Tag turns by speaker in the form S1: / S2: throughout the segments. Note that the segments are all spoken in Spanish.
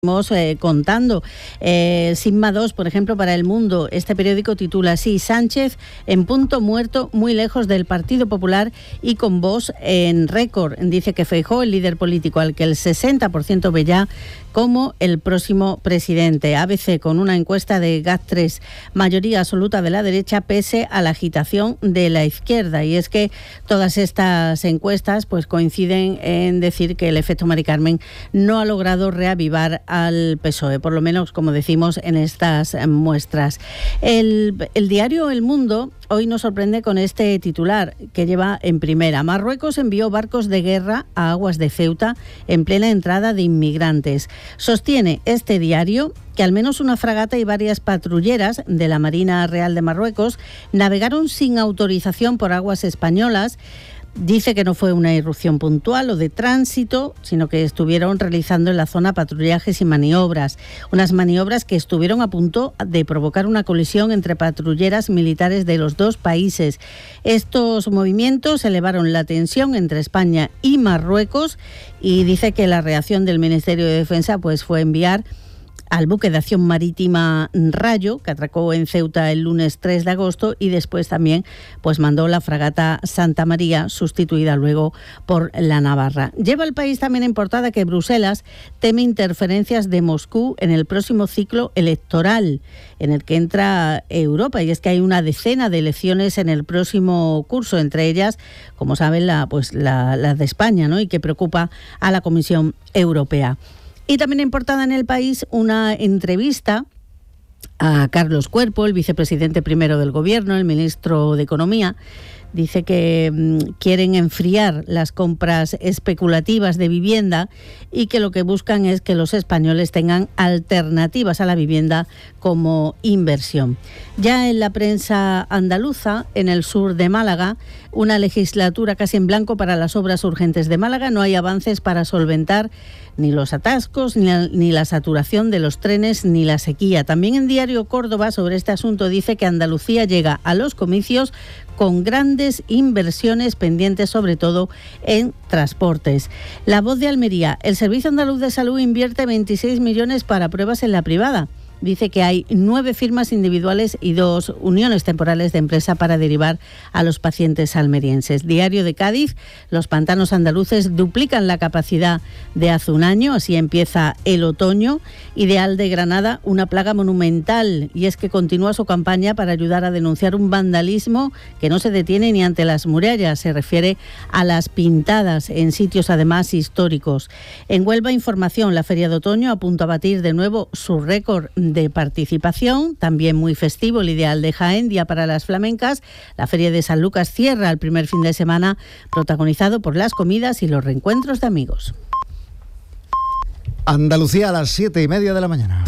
S1: Contando. Sigma 2, por ejemplo, para El Mundo, este periódico titula así: Sánchez en punto muerto, muy lejos del Partido Popular y con voz en récord. Dice que Feijóo, el líder político al que el 60% ve ya como el próximo presidente. ABC, con una encuesta de GAT3, mayoría absoluta de la derecha pese a la agitación de la izquierda. Y es que todas estas encuestas pues coinciden en decir que el efecto Mari Carmen no ha logrado reavivar al PSOE, por lo menos, como decimos, en estas muestras. El diario El Mundo hoy nos sorprende con este titular que lleva en primera: Marruecos envió barcos de guerra a aguas de Ceuta en plena entrada de inmigrantes. Sostiene este diario que al menos una fragata y varias patrulleras de la Marina Real de Marruecos navegaron sin autorización por aguas españolas. Dice que no fue una irrupción puntual o de tránsito, sino que estuvieron realizando en la zona patrullajes y maniobras. Unas maniobras que estuvieron a punto de provocar una colisión entre patrulleras militares de los dos países. Estos movimientos elevaron la tensión entre España y Marruecos, y dice que la reacción del Ministerio de Defensa pues fue enviar al buque de acción marítima Rayo, que atracó en Ceuta el lunes 3 de agosto, y después también pues mandó la fragata Santa María, sustituida luego por la Navarra. Lleva el país también en portada que Bruselas teme interferencias de Moscú en el próximo ciclo electoral en el que entra Europa, y es que hay una decena de elecciones en el próximo curso, entre ellas, como saben, la de España, ¿no? Y que preocupa a la Comisión Europea. Y también en portada en El País una entrevista a Carlos Cuerpo, el vicepresidente primero del Gobierno, el ministro de Economía. Dice que quieren enfriar las compras especulativas de vivienda y que lo que buscan es que los españoles tengan alternativas a la vivienda como inversión. Ya en la prensa andaluza, en el sur de Málaga, una legislatura casi en blanco para las obras urgentes de Málaga. No hay avances para solventar ni los atascos, ni la saturación de los trenes, ni la sequía. También en Diario Córdoba, sobre este asunto, dice que Andalucía llega a los comicios con grandes inversiones pendientes, sobre todo en transportes. La Voz de Almería: el Servicio Andaluz de Salud invierte 26 millones para pruebas en la privada. Dice que hay 9 firmas individuales y 2 uniones temporales de empresa para derivar a los pacientes almerienses. Diario de Cádiz: los pantanos andaluces duplican la capacidad de hace un año, así empieza el otoño. Ideal de Granada: una plaga monumental, y es que continúa su campaña para ayudar a denunciar un vandalismo que no se detiene ni ante las murallas. Se refiere a las pintadas en sitios además históricos. En Huelva Información: la Feria de Otoño a punto a batir de nuevo su récord de participación. También muy festivo el Ideal de Jaén, día para las flamencas. La Feria de San Lucas cierra el primer fin de semana, protagonizado por las comidas y los reencuentros de amigos.
S2: Andalucía a las 7:30 de la mañana.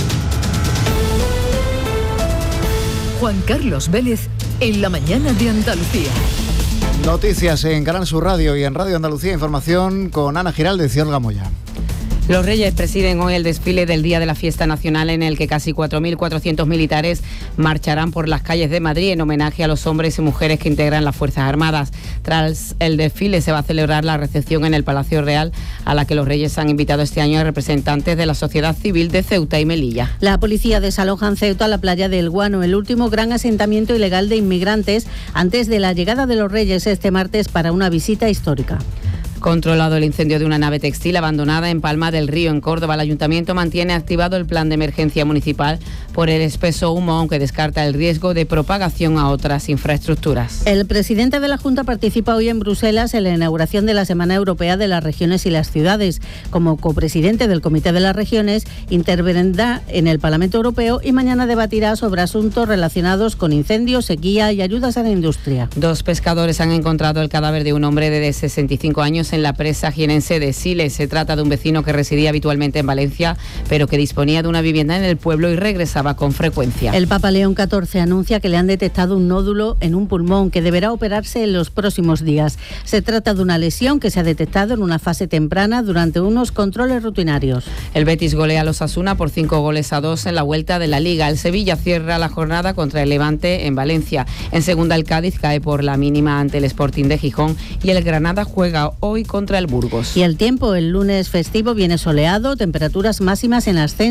S3: Juan Carlos Vélez en la mañana de Andalucía.
S2: Noticias en Canal Sur Radio y en Radio Andalucía Información con Ana Giraldez y Olga Moya.
S4: Los Reyes presiden hoy el desfile del Día de la Fiesta Nacional, en el que casi 4.400 militares marcharán por las calles de Madrid en homenaje a los hombres y mujeres que integran las Fuerzas Armadas. Tras el desfile se va a celebrar la recepción en el Palacio Real, a la que los Reyes han invitado este año a representantes de la sociedad civil de Ceuta y Melilla.
S1: La policía desaloja en Ceuta la playa del Guano, el último gran asentamiento ilegal de inmigrantes antes de la llegada de los Reyes este martes para una visita histórica.
S4: Controlado el incendio de una nave textil abandonada en Palma del Río, en Córdoba, el Ayuntamiento mantiene activado el plan de emergencia municipal por el espeso humo, aunque descarta el riesgo de propagación a otras infraestructuras.
S1: El presidente de la Junta participa hoy en Bruselas en la inauguración de la Semana Europea de las Regiones y las Ciudades. Como copresidente del Comité de las Regiones, intervendrá en el Parlamento Europeo y mañana debatirá sobre asuntos relacionados con incendios, sequía y ayudas a la industria.
S4: 2 pescadores han encontrado el cadáver de un hombre de 65 años en la presa jienense de Siles. Se trata de un vecino que residía habitualmente en Valencia, pero que disponía de una vivienda en el pueblo y regresaba con frecuencia.
S1: El Papa León XIV anuncia que le han detectado un nódulo en un pulmón que deberá operarse en los próximos días. Se trata de una lesión que se ha detectado en una fase temprana durante unos controles rutinarios.
S4: El Betis golea a los Osasuna por 5-2 en la vuelta de la Liga. El Sevilla cierra la jornada contra el Levante en Valencia. En segunda, el Cádiz cae por la mínima ante el Sporting de Gijón y el Granada juega hoy hoy contra el Burgos.
S1: Y el tiempo, el lunes festivo viene soleado, temperaturas máximas en ascenso.